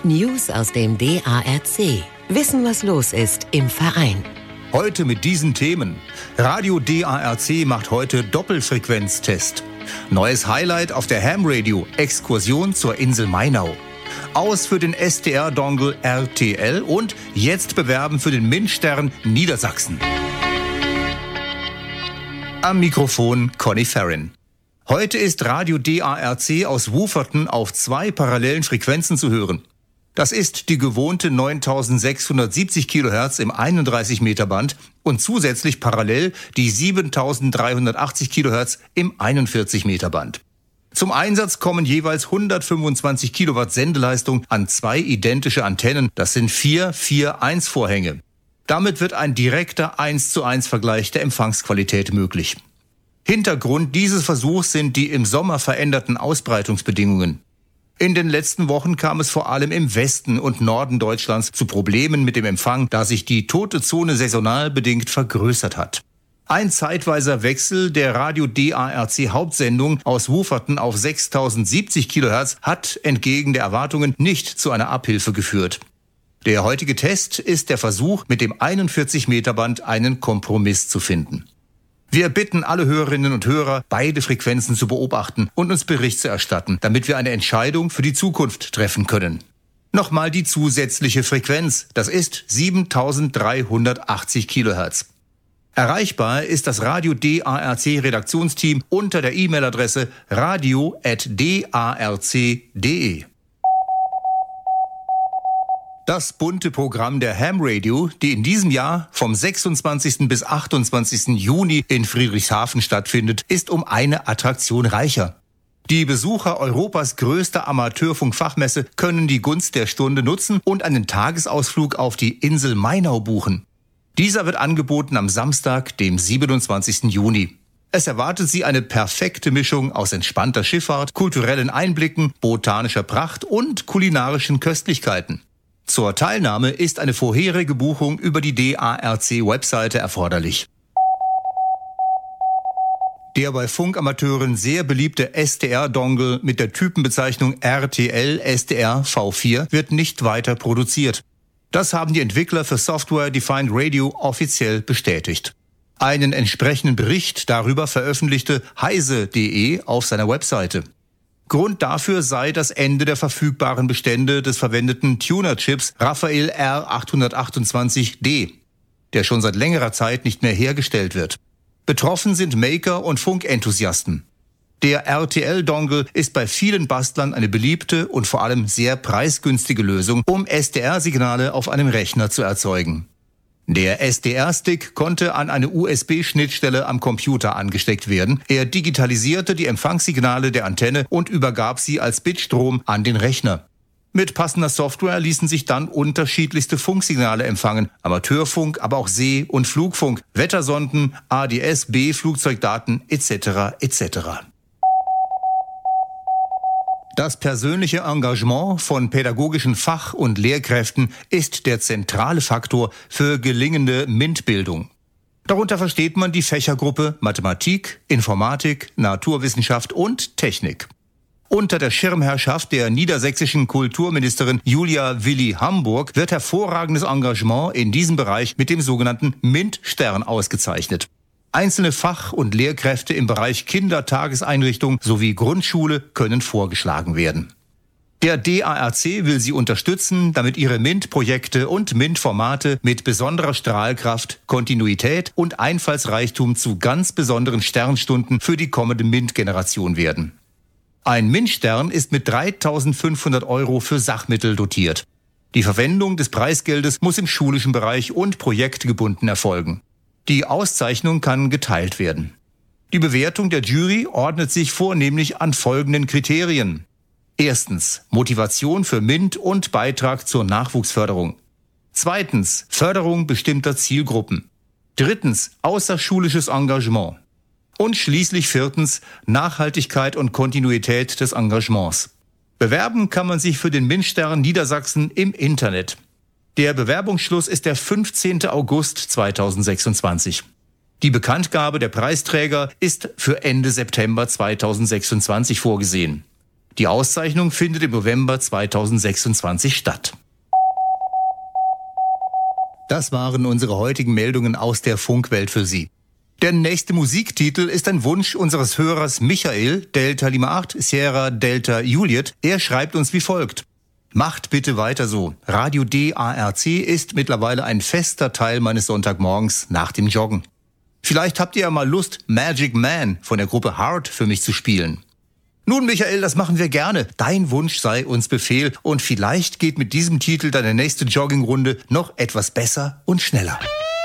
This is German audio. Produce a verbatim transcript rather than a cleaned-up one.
News aus dem D A R C. Wissen, was los ist im Verein. Heute mit diesen Themen. Radio D A R C macht heute Doppelfrequenztest. Neues Highlight auf der Ham Radio, Exkursion zur Insel Mainau. Aus für den S D R-Dongle R T L und jetzt bewerben für den MINT-Stern Niedersachsen. Am Mikrofon Conny Ferrin. Heute ist Radio D A R C aus Wufferten auf zwei parallelen Frequenzen zu hören. Das ist die gewohnte neuntausendsechshundertsiebzig Kilohertz im einunddreißig Meter Band und zusätzlich parallel die siebentausenddreihundertachtzig Kilohertz im einundvierzig Meter Band. Zum Einsatz kommen jeweils hundertfünfundzwanzig Kilowatt Sendeleistung an zwei identische Antennen. Das sind vier vier eins Vorhänge. Damit wird ein direkter eins zu eins Vergleich der Empfangsqualität möglich. Hintergrund dieses Versuchs sind die im Sommer veränderten Ausbreitungsbedingungen. In den letzten Wochen kam es vor allem im Westen und Norden Deutschlands zu Problemen mit dem Empfang, da sich die tote Zone saisonal bedingt vergrößert hat. Ein zeitweiser Wechsel der Radio D A R C Hauptsendung aus Wufferten auf sechstausendsiebzig Kilohertz hat entgegen der Erwartungen nicht zu einer Abhilfe geführt. Der heutige Test ist der Versuch, mit dem einundvierzig Meter Band einen Kompromiss zu finden. Wir bitten alle Hörerinnen und Hörer, beide Frequenzen zu beobachten und uns Bericht zu erstatten, damit wir eine Entscheidung für die Zukunft treffen können. Nochmal die zusätzliche Frequenz, das ist siebentausenddreihundertachtzig Kilohertz. Erreichbar ist das Radio D A R C Redaktionsteam unter der E-Mail-Adresse radio at d a r c punkt d e. Das bunte Programm der Ham Radio, die in diesem Jahr vom sechsundzwanzigsten bis achtundzwanzigsten Juni in Friedrichshafen stattfindet, ist um eine Attraktion reicher. Die Besucher Europas größter Amateurfunkfachmesse können die Gunst der Stunde nutzen und einen Tagesausflug auf die Insel Mainau buchen. Dieser wird angeboten am Samstag, dem siebenundzwanzigsten Juni. Es erwartet Sie eine perfekte Mischung aus entspannter Schifffahrt, kulturellen Einblicken, botanischer Pracht und kulinarischen Köstlichkeiten. Zur Teilnahme ist eine vorherige Buchung über die D A R C-Webseite erforderlich. Der bei Funkamateuren sehr beliebte S D R-Dongle mit der Typenbezeichnung R T L S D R V vier wird nicht weiter produziert. Das haben die Entwickler für Software Defined Radio offiziell bestätigt. Einen entsprechenden Bericht darüber veröffentlichte heise punkt de auf seiner Webseite. Grund dafür sei das Ende der verfügbaren Bestände des verwendeten Tuner-Chips Rafael R achthundertachtundzwanzig D, der schon seit längerer Zeit nicht mehr hergestellt wird. Betroffen sind Maker und Funkenthusiasten. Der R T L-Dongle ist bei vielen Bastlern eine beliebte und vor allem sehr preisgünstige Lösung, um S D R-Signale auf einem Rechner zu erzeugen. Der S D R-Stick konnte an eine U S B-Schnittstelle am Computer angesteckt werden. Er digitalisierte die Empfangssignale der Antenne und übergab sie als Bitstrom an den Rechner. Mit passender Software ließen sich dann unterschiedlichste Funksignale empfangen. Amateurfunk, aber auch See- und Flugfunk, Wettersonden, A D S B-Flugzeugdaten et cetera et cetera. Das persönliche Engagement von pädagogischen Fach- und Lehrkräften ist der zentrale Faktor für gelingende MINT-Bildung. Darunter versteht man die Fächergruppe Mathematik, Informatik, Naturwissenschaft und Technik. Unter der Schirmherrschaft der niedersächsischen Kulturministerin Julia Willi Hamburg wird hervorragendes Engagement in diesem Bereich mit dem sogenannten MINT-Stern ausgezeichnet. Einzelne Fach- und Lehrkräfte im Bereich Kindertageseinrichtung sowie Grundschule können vorgeschlagen werden. Der D A R C will sie unterstützen, damit ihre MINT-Projekte und MINT-Formate mit besonderer Strahlkraft, Kontinuität und Einfallsreichtum zu ganz besonderen Sternstunden für die kommende MINT-Generation werden. Ein MINT-Stern ist mit dreitausendfünfhundert Euro für Sachmittel dotiert. Die Verwendung des Preisgeldes muss im schulischen Bereich und projektgebunden erfolgen. Die Auszeichnung kann geteilt werden. Die Bewertung der Jury ordnet sich vornehmlich an folgenden Kriterien. Erstens, Motivation für MINT und Beitrag zur Nachwuchsförderung. Zweitens, Förderung bestimmter Zielgruppen. Drittens, außerschulisches Engagement. Und schließlich viertens, Nachhaltigkeit und Kontinuität des Engagements. Bewerben kann man sich für den MINT-Stern Niedersachsen im Internet. Der Bewerbungsschluss ist der fünfzehnten August zweitausendsechsundzwanzig. Die Bekanntgabe der Preisträger ist für Ende September zweitausendsechsundzwanzig vorgesehen. Die Auszeichnung findet im November zweitausendsechsundzwanzig statt. Das waren unsere heutigen Meldungen aus der Funkwelt für Sie. Der nächste Musiktitel ist ein Wunsch unseres Hörers Michael, Delta Lima acht, Sierra Delta Juliet. Er schreibt uns wie folgt. Macht bitte weiter so. Radio D A R C ist mittlerweile ein fester Teil meines Sonntagmorgens nach dem Joggen. Vielleicht habt ihr ja mal Lust, Magic Man von der Gruppe Heart für mich zu spielen. Nun, Michael, das machen wir gerne. Dein Wunsch sei uns Befehl und vielleicht geht mit diesem Titel deine nächste Joggingrunde noch etwas besser und schneller.